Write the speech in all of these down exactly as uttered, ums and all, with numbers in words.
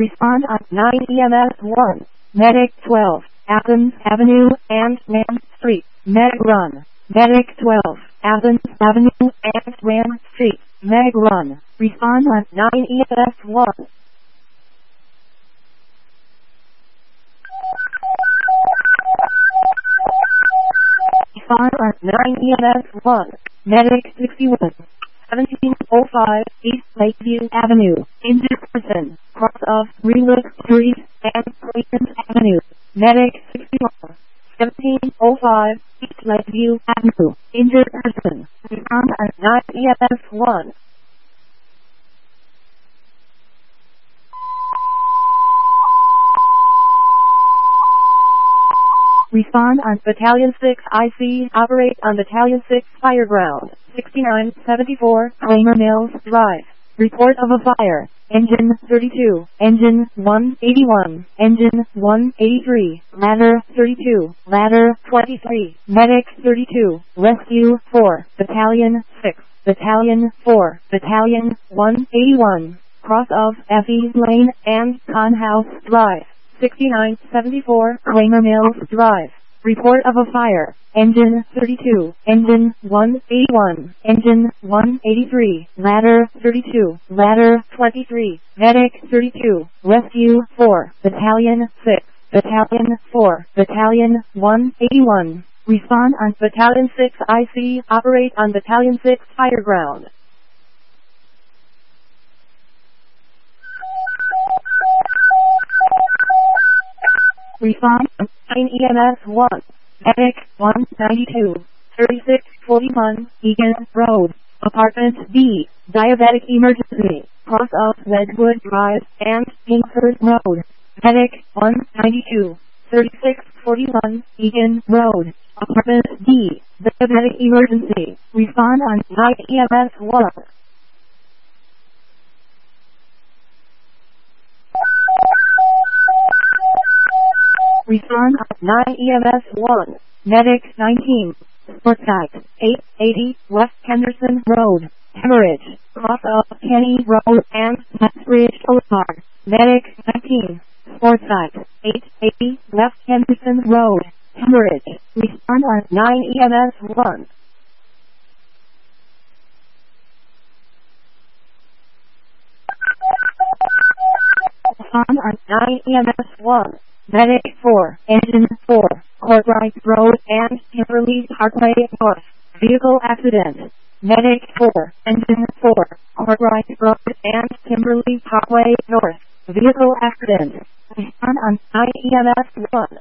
Respond on nine E M S one. Medic twelve, Athens Avenue and Ram Street. Medic run. Medic twelve, Athens Avenue and Ram Street. Medic run. Respond on nine E M S one. Respond on nine E M S one. Medic sixty-one. seventeen oh five East Lakeview Avenue, injured person, cross of Greenwood Street and Cleveland Avenue. Medic sixty-one. seventeen oh five East Lakeview Avenue, injured person. Respond on nine E M S one. Respond on Battalion six I C. Operate on Battalion six Fireground, sixty-nine seventy-four Kramer Mills Drive. Report of a fire. Engine thirty-two, Engine one eighty-one, Engine one eighty-three, Ladder thirty-two, Ladder twenty-three, Medic thirty-two, Rescue four, Battalion six, Battalion four, Battalion one eighty-one, cross of Effie's Lane and Conhouse Drive. sixty-nine seventy-four Kramer Mills Drive. Report of a fire. Engine thirty-two, Engine one eighty-one, Engine one eighty-three, Ladder thirty-two, Ladder twenty-three, Medic thirty-two, Rescue four, Battalion six, Battalion four, Battalion one eighty-one. Respond on Battalion six I C. Operate on Battalion six Fireground. Respond on nine E M S one. Medic one ninety-two, thirty-six forty-one, Egan Road. Apartment B. Diabetic emergency. Cross of Redwood Drive and Kingsford Road. Medic one ninety-two, thirty-six forty-one, Egan Road. Apartment B. Diabetic emergency. Respond on nine E M S one. Respond on nine E M S one. Medic nineteen. Sportsite, eight eighty West Henderson Road. Hemorrhage. Cross of Kenny Road and Knightsbridge Boulevard. Medic nineteen. Sportsite, eight eighty West Henderson Road. Hemorrhage. Respond on nine E M S one. Respond on nine E M S one. Medic four, Engine four, Courtright Road and Kimberly Parkway North. Vehicle accident. Medic four, Engine four, Courtright Road and Kimberly Parkway North. Vehicle accident. Respond on nine E M S one.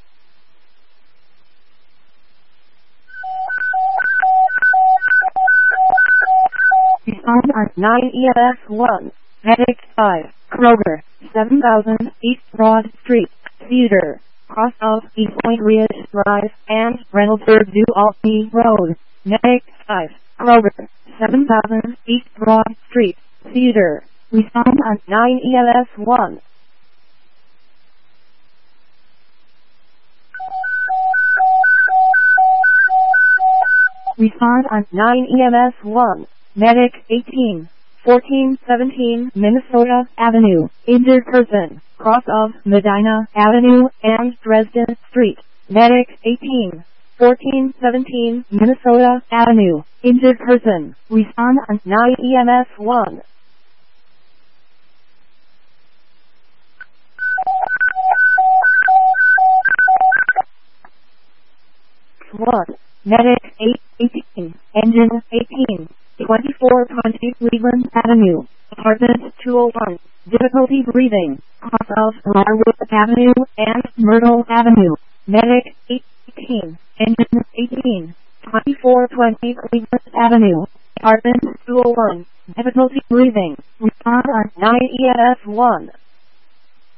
Respond on nine E M S one. Medic five, Kroger, seven thousand East Broad Street. Theater, cross of East Point Ridge Drive and Reynoldsburg New Albany Road. Medic five, Kroger, seven thousand East Broad Street. Theater. Respond on nine E M S one. Respond on nine E M S one. Medic eighteen, fourteen seventeen Minnesota Avenue. Injured person. Cross of Medina Avenue and Dresden Street. Medic eighteen, fourteen seventeen Minnesota Avenue. Injured person. Respond on nine E M S one. one. Medic eight eighteen. Engine eighteen. twenty-four twenty Cleveland Avenue. Apartment two oh one. Difficulty breathing. Cross of Larwood Avenue and Myrtle Avenue. Medic eighteen. Engine eighteen. twenty-four twenty Cleveland Avenue. Apartment two oh one. Difficulty breathing. Respond on nine E M S one.